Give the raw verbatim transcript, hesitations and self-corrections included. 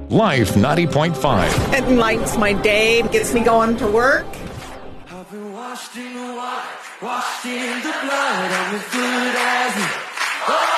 Life ninety point five. It lights my day, gets me going to work. I've been washed in the water, washed in the blood, I'm as good as